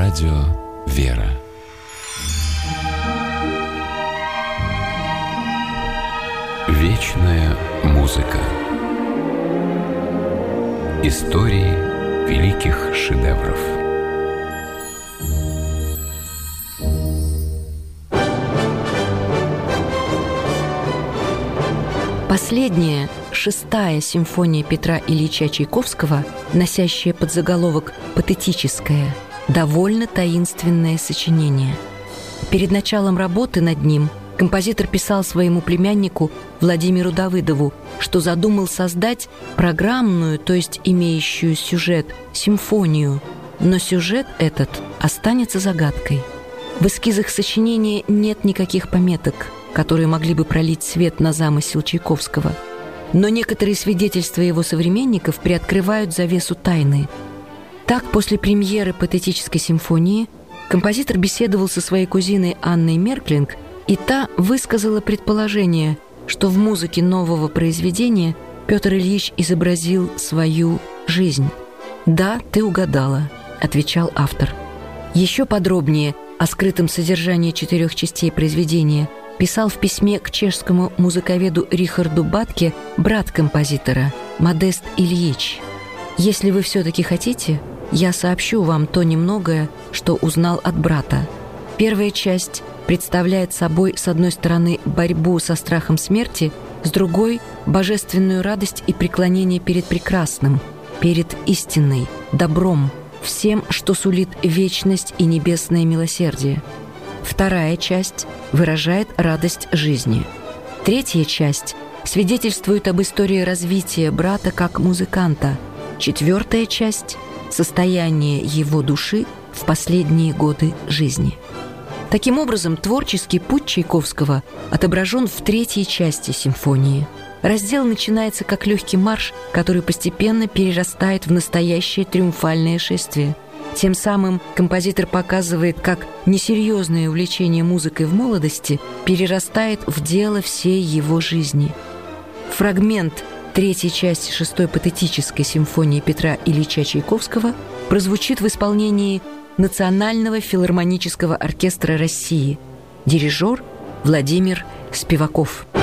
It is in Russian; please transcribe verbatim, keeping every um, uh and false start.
Радио «Вера». Вечная музыка. Истории великих шедевров. Последняя, шестая симфония Петра Ильича Чайковского, носящая подзаголовок «Патетическое», довольно таинственное сочинение. Перед началом работы над ним композитор писал своему племяннику Владимиру Давыдову, что задумал создать программную, то есть имеющую сюжет, симфонию, но сюжет этот останется загадкой. В эскизах сочинения нет никаких пометок, которые могли бы пролить свет на замысел Чайковского. Но некоторые свидетельства его современников приоткрывают завесу тайны. Так, после премьеры «Патетической симфонии» композитор беседовал со своей кузиной Анной Мерклинг, и та высказала предположение, что в музыке нового произведения Петр Ильич изобразил свою жизнь. «Да, ты угадала», — отвечал автор. Еще подробнее о скрытом содержании четырех частей произведения писал в письме к чешскому музыковеду Рихарду Батке брат композитора, Модест Ильич. «Если вы все-таки хотите, я сообщу вам то немногое, что узнал от брата. Первая часть представляет собой, с одной стороны, борьбу со страхом смерти, с другой — божественную радость и преклонение перед прекрасным, перед истиной, добром, всем, что сулит вечность и небесное милосердие. Вторая часть выражает радость жизни. Третья часть свидетельствует об истории развития брата как музыканта. Четвертая часть — состояние его души в последние годы жизни». Таким образом, творческий путь Чайковского отображен в третьей части симфонии. Раздел начинается как легкий марш, который постепенно перерастает в настоящее триумфальное шествие. Тем самым композитор показывает, как несерьезное увлечение музыкой в молодости перерастает в дело всей его жизни. Фрагмент третьей части шестой патетической симфонии Петра Ильича Чайковского прозвучит в исполнении Национального филармонического оркестра России. Дирижер Владимир Спиваков.